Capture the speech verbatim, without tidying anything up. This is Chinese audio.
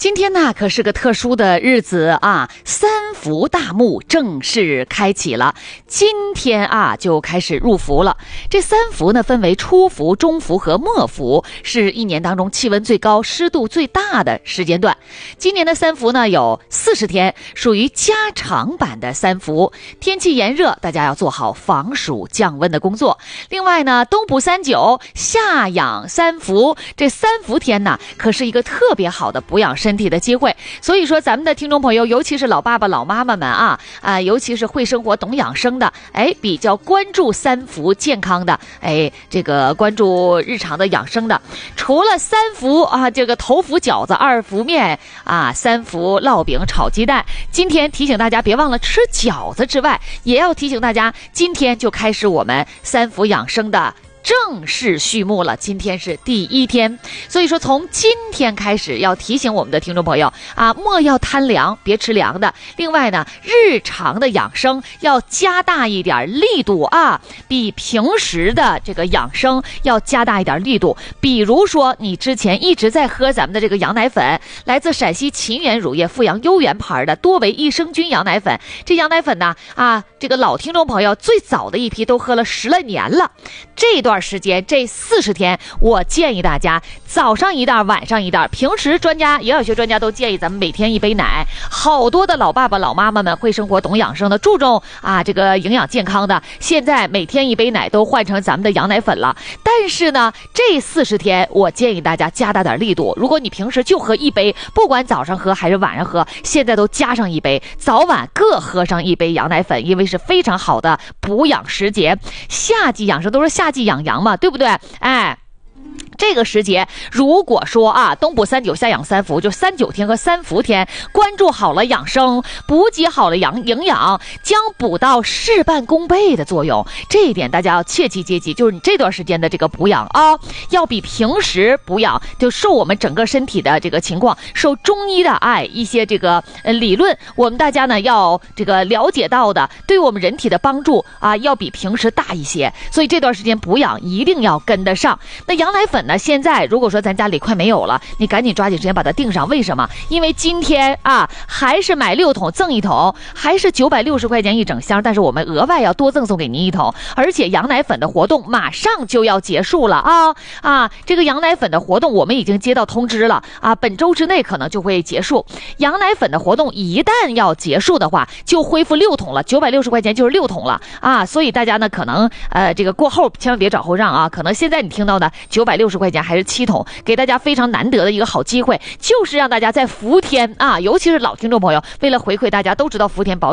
今天呢可是个特殊的日子啊，三伏大幕正式开启了。今天啊就开始入伏了。这三伏呢分为初伏、中伏和末伏，是一年当中气温最高、湿度最大的时间段。今年的三伏呢有四十天，属于加长版的三伏。天气炎热，大家要做好防暑降温的工作。另外呢，冬补三九，夏养三伏，这三伏天呢可是一个特别好的补养身体的机会。所以说咱们的听众朋友，尤其是老爸爸老妈妈们啊啊，尤其是会生活懂养生的，哎，比较关注三伏健康的，哎，这个关注日常的养生的，除了三伏啊，这个头伏饺子、二伏面啊、三伏烙饼、炒鸡蛋，今天提醒大家别忘了吃饺子之外，也要提醒大家，今天就开始我们三伏养生的正式序幕了。今天是第一天，所以说从今天开始要提醒我们的听众朋友啊，莫要贪凉，别吃凉的。另外呢，日常的养生要加大一点力度啊，比平时的这个养生要加大一点力度。比如说你之前一直在喝咱们的这个羊奶粉，来自陕西秦源乳业富阳优源牌的多维益生菌羊奶粉。这羊奶粉呢啊，这个老听众朋友最早的一批都喝了十来年了。这段时间这四十天，我建议大家早上一袋，晚上一袋。平时专家营养学专家都建议咱们每天一杯奶。好多的老爸爸老妈妈们会生活懂养生的，注重啊这个营养健康的，现在每天一杯奶都换成咱们的羊奶粉了。但是呢，这四十天我建议大家加大点力度。如果你平时就喝一杯，不管早上喝还是晚上喝，现在都加上一杯，早晚各喝上一杯羊奶粉，因为是非常好的补养时节。夏季养生都是夏季养阳嘛，对不对？哎，这个时节，如果说啊，冬补三九，夏养三伏，就三九天和三伏天，关注好了养生，补给好了养营养，将补到事半功倍的作用。这一点大家要切记切记，就是你这段时间的这个补养啊，要比平时补养就受我们整个身体的这个情况，受中医的爱一些这个呃理论，我们大家呢要这个了解到的，对我们人体的帮助啊，要比平时大一些。所以这段时间补养一定要跟得上。那羊奶粉呢？现在如果说咱家里快没有了，你赶紧抓紧时间把它订上。为什么？因为今天啊，还是买六桶赠一桶，还是九百六十块钱一整箱，但是我们额外要多赠送给您一桶。而且羊奶粉的活动马上就要结束了啊啊！这个羊奶粉的活动我们已经接到通知了啊，本周之内可能就会结束。羊奶粉的活动一旦要结束的话，就恢复六桶了，九百六十块钱就是六桶了啊！所以大家呢可能呃这个过后千万别找后让啊，可能现在你听到的九百六十块钱还是七桶，给大家非常难得的一个好机会，就是让大家在伏天啊，尤其是老听众朋友，为了回馈大家，都知道伏天保